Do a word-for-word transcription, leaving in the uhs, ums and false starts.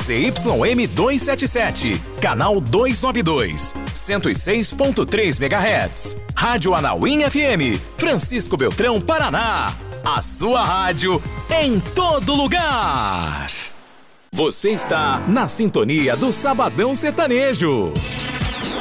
Z Y M duzentos e setenta e sete, canal duzentos e noventa e dois, cento e seis ponto três megahertz. Rádio Anauim F M, Francisco Beltrão, Paraná. A sua rádio em todo lugar. Você está na sintonia do Sabadão Sertanejo.